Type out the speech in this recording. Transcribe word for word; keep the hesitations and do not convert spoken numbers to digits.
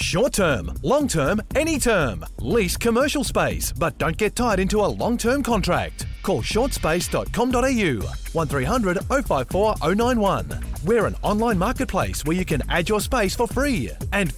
Short term, long term, any term. Lease commercial space, but don't get tied into a long-term contract. Call short space dot com dot a u, one three hundred oh five four oh nine one. We're an online marketplace where you can add your space for free and